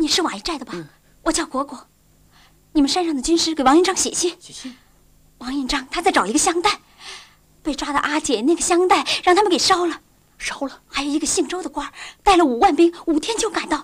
你是瓦一寨的吧？我叫果果。你们山上的军师给王印章写信。 写信。 王印章他在找一个香袋，被抓的阿姐那个香袋让他们给烧了。 烧了。 还有一个姓周的官带了5万兵，5天就赶到。